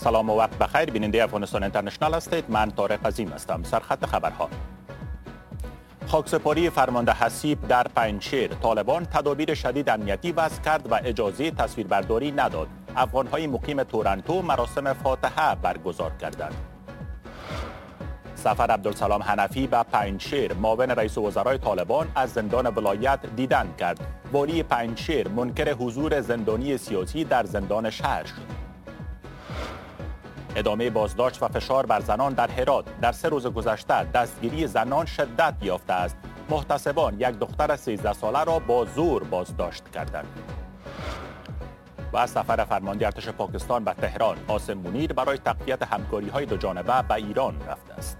سلام و وقت بخیر. بیننده افغانستان اینترنشنال هستید. من طارق عظیم هستم. سرخط خبرها: خاکسپاری فرمانده حسیب در پنجشیر. طالبان تدابیر شدید امنیتی وضع کرد و اجازه تصویربرداری نداد. افغانهای مقیم تورنتو مراسم فاتحه برگزار کردند. سفر عبدالسلام حنفی به پنجشیر. معاون رئیس وزرای طالبان از زندان ولایت دیدن کرد. والی پنجشیر منکر حضور زندانی سیاسی در زندان شهر شد. ادامه بازداشت و فشار بر زنان در هرات. در 3 روز گذشته دستگیری زنان شدت یافته است. محتسبان یک دختر 13 ساله را با زور بازداشت کردند. و سفر فرمانده ارتش پاکستان به تهران. قاسم منیر برای تقویت همکاری‌های دوجانبه به ایران رفته است.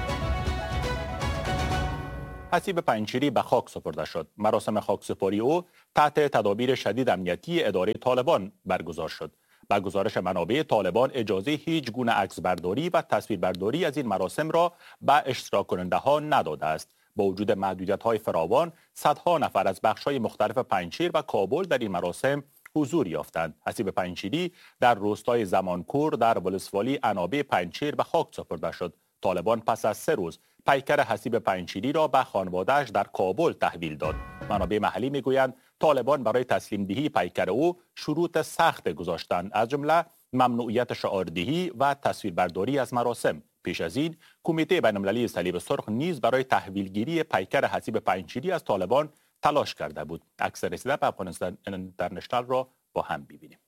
حسیب پنجشیری به خاک سپرده شد. مراسم خاکسپاری او تحت تدابیر شدید امنیتی اداره طالبان برگزار شد. با گزارش منابع طالبان اجازه هیچ گونه عکسبرداری و تصویربرداری از این مراسم را به اشتراک کننده ها نداده است. با وجود محدودیت‌های فراوان، صدها نفر از بخش‌های مختلف پنجشیر و کابل در این مراسم حضور یافتند. حسیب پنجشیری در روستای زمانکور در ولسوالی عنابه پنجشیر به خاک سپرده شد. طالبان پس از 3 روز پیکر حسیب پنجشیری را به خانواده‌اش در کابل تحویل داد. منابع محلی میگویند طالبان برای تسلیم دهی پیکر او شروط سخت گذاشتند، از جمله ممنوعیت شعاردهی و تصویربرداری از مراسم. پیش از این کمیته بین‌المللی صلیب سرخ نیز برای تحویلگیری پیکر حسیب پنجشیری از طالبان تلاش کرده بود. عکس رسیده به افغانستان اینترنشنال را با هم ببینیم.